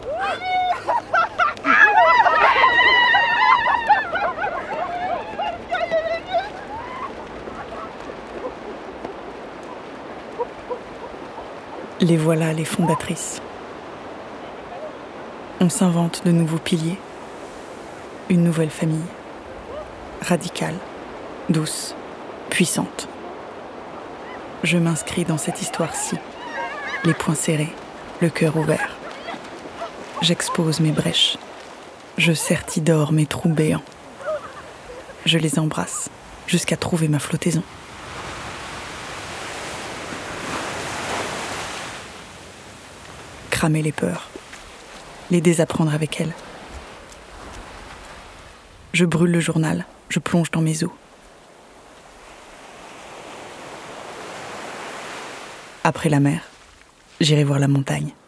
Les voilà, les fondatrices. On s'invente de nouveaux piliers, une nouvelle famille, radicale, douce, puissante. Je m'inscris dans cette histoire-ci, les poings serrés, le cœur ouvert. J'expose mes brèches, je sertis d'or mes trous béants. Je les embrasse jusqu'à trouver ma flottaison. Cramer les peurs, les désapprendre avec elles. Je brûle le journal, je plonge dans mes eaux. Après la mer, j'irai voir la montagne.